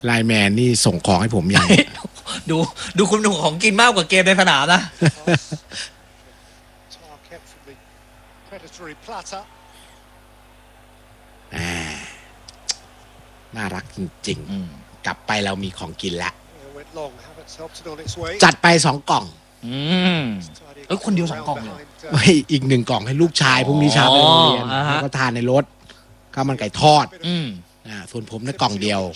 ไลน์แมนนี่ส่งของให้ผมยังดูคุณหนุ่มของกินมากกว่าเกมในสนามนะน่ารักจริงๆกลับไปเรามีของกินแล้วจัดไป2 กล่องคนเดียว2 กล่องเลยไม่อีก1 กล่องให้ลูกชายพรุ่งนี้เช้าไปโรงเรียนแล้วก็ทานในรถข้าวมันไก่ทอดส่วนผมในกล่องเดียว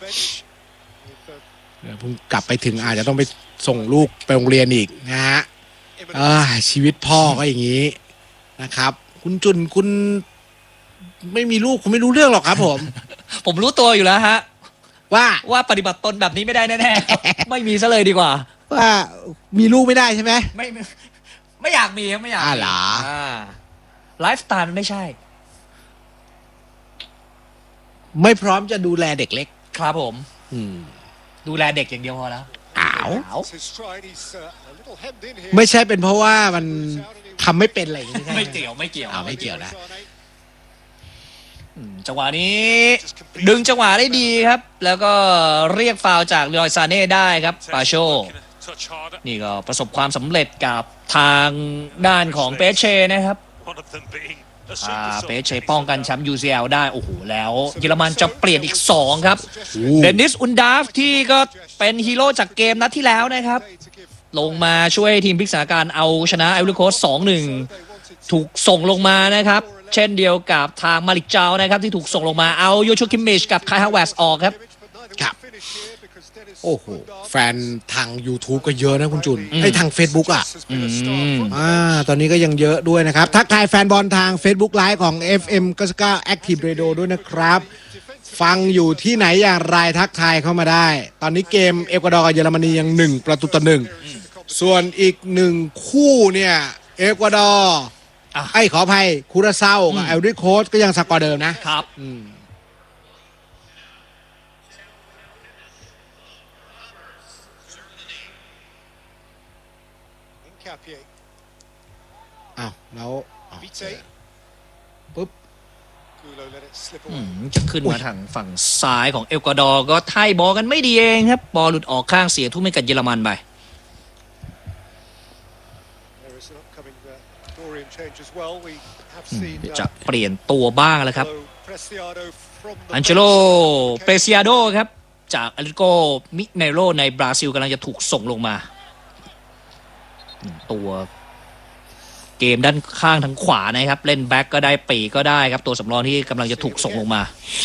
ผมกลับไปถึงอาจจะต้องไปส่งลูกไปโรงเรียนอีกนะฮะชีวิตพ่อก็อย่างนี้นะครับคุณจุนคุณไม่มีลูกคุณไม่รู้เรื่องหรอกครับผมผมรู้ตัวอยู่แล้วฮะว่าปฏิบัติตนแบบนี้ไม่ได้แน่ๆ ไม่มีซะเลยดีกว่าว่ามีลูกไม่ได้ใช่ไหมไม่อยากมีไม่อยากเหรอไลฟ์สไตล์มันไม่ใช่ไม่พร้อมจะดูแลเด็กเล็กครับผมดูแลเด็กอย่างเดียวพอแล้วไม่ใช่เป็นเพราะว่ามันทำไม่เป็นอะไรอย่างนี้ไม่เกี่ยวไม่เกี่ยวนะจังหวะนี้ดึงจังหวะได้ดีครับแล้วก็เรียกฟาวล์จากเลอยซาเน่ได้ครับปาโชนี่ก็ประสบความสำเร็จกับทางด้านของเปเช่นะครับเปเช่ป้องกันแชมป์ UCL ได้โอ้โหแล้วเยอรมันจะเปลี่ยนอีก2ครับเดนิสอุนดาฟที่ก็เป็นฮีโร่จากเกมนัดที่แล้วนะครับลงมาช่วยทีมพลิกสถานการณ์เอาชนะไอวอรี่โคสต์ 2-1 ถูกส่งลงมานะครับเช่นเดียวกับทางมาลิกเจ้านะครับที่ถูกส่งลงมาเอาโยชูคิมมิชกับไคฮาวเวสออกครับโอ้โหแฟนทาง YouTube ก็เยอะนะคุณจุนทาง Facebook ตอนนี้ก็ยังเยอะด้วยนะครับทักทายแฟนบอลทาง Facebook Live ของ FM 99 Active Radio ด้วยนะครับฟังอยู่ที่ไหนอย่างไรทักทายเข้ามาได้ตอนนี้เกมเอกวาดอร์กับเยอรมนียัง1-1ส่วนอีก1คู่เนี่ยเอกวาดอร์ขออภัยคูราเซากับไอวอรี่โคสต์ก็ยังสกอร์เดิมนะครับแล้วปุ๊บจะขึ้นมาทางฝั่งซ้ายของเอกวาดอร์ก็ไถ่บอลกันไม่ดีเองครับบอลหลุดออกข้างเสียทุ่มให้กับเยอรมันไปจะเปลี่ยนตัวบ้างแล้วครับอันเจโลเปเซียโดครับจากอาริโกมิเนโรในบราซิลกำลังจะถูกส่งลงมาตัวเกมด้านข้างทางขวานะครับเล่นแบ็กก็ได้ปีก็ได้ครับตัวสำรองที่กำลังจะถูกส่งลงมา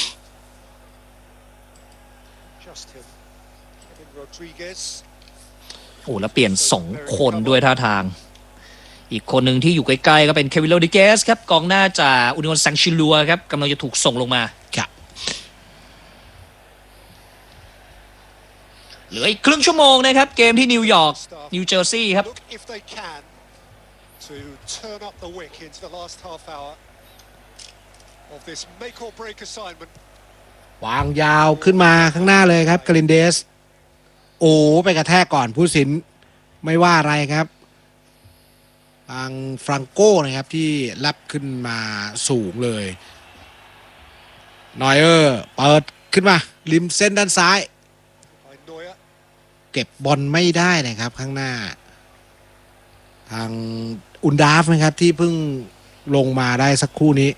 โอ้แล้วเปลี่ยน2 คนด้วยท่าทางอีกคนหนึ่งที่อยู่ใกล้ๆก็เป็นเควินโรดิเกสครับกองหน้าจากอุนิโอซังชิลัวครับกำลังจะถูกส่งลงมาครับเหลืออีกครึ่งชั่วโมงนะครับเกมที่นิวยอร์กนิวเจอร์ซีย์ครับวางยาวขึ้นมาข้างหน้าเลยครับกาลินเดสโอ้ไปกระแทกก่อนผู้สินไม่ว่าอะไรครับทางฟรังโก้นะครับที่รับขึ้นมาสูงเลยนอยเออร์เปิดขึ้นมาริมเส้นด้านซ้ายเก็บบอลไม่ได้นะครับข้างหน้าทางอุนดาฟนะครับที่เพิ่งลงมาได้สักครู่นี้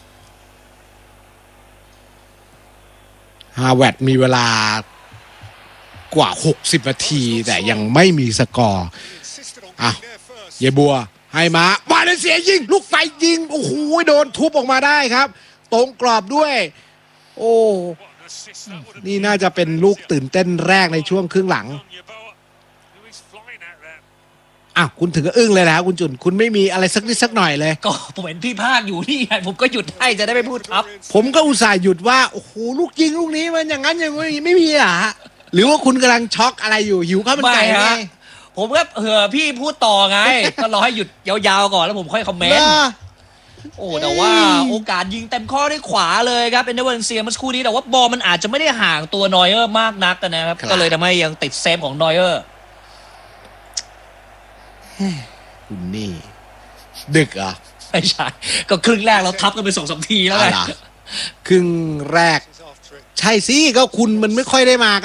ฮาเวิร์ดมีเวลากว่า60 นาทีแต่ยังไม่มีสกอร์เยบัวให้มาเลเซียยิงลูกไฟยิงโอ้โหโดนทุบออกมาได้ครับตรงกรอบด้วยโอ้นี่น่าจะเป็นลูกตื่นเต้นแรกในช่วงครึ่งหลังคุณถึงก็อึ้งเลยนะคุณจุนคุณไม่มีอะไรสักนิดสักหน่อยเลยก็ผมเห็นพี่ภาคอยู่นี่ไงผมก็หยุดให้จะได้ไม่พูดทับผมก็อุตส่าห์หยุดว่าโอ้โหลูกยิงลูกนี้มันอย่างนั้นอย่างนี้ไม่มีหรือว่าคุณกำลังช็อกอะไรอยู่หิวข้าวมันไก่ไงผมก็พี่พูดต่อไงก็รอให้หยุดยาวๆก่อนแล้วผมค่อยคอมเมนต์โอ้แต่ว่าโอกาสยิงเต็มข้อด้วยขวาเลยครับเอ็นเดอร์เวนเซียเมื่อสักครู่นี้แต่ว่าบอลมันอาจจะไม่ได้ห่างตัวนอยเออร์มากนักนะครับก็เลยทำให้ยังติดเซฟของนอยเออร์คุณนี่ดึกไม่ใช่ก็ครึ่งแรกเราทับกันไป2-3 ทีแล้วไงครึ่งแรกใช่สิก็คุณมันไม่ค่อยได้มา